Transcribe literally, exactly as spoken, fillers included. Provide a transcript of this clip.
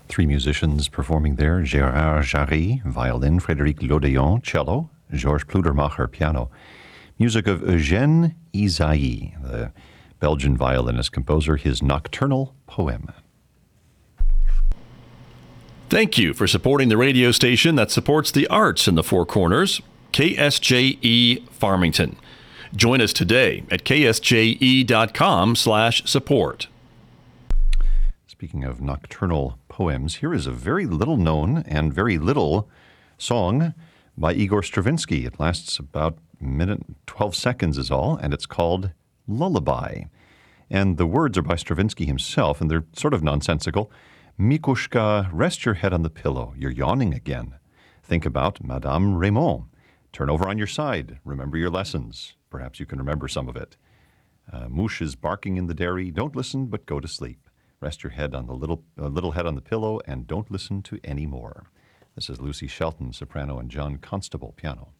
Three musicians performing there: Gérard Jarry, violin; Frédéric Lodéon, cello; Georges Pludermacher, piano. Music of Eugène Ysaÿe, the Belgian violinist composer, his Nocturnal Poem. Thank you for supporting the radio station that supports the arts in the Four Corners, K S J E Farmington. Join us today at k s j e dot com slash support. Speaking of nocturnal poems, here is a very little known and very little song by Igor Stravinsky. It lasts about a minute, twelve seconds is all, and it's called Lullaby. And the words are by Stravinsky himself, and they're sort of nonsensical. Mikushka, rest your head on the pillow. You're yawning again. Think about Madame Raymond. Turn over on your side. Remember your lessons. Perhaps you can remember some of it. Uh, Moosh is barking in the dairy. Don't listen, but go to sleep. Rest your head on the little uh, little head on the pillow and don't listen to any more. This is Lucy Shelton, soprano, and John Constable, piano.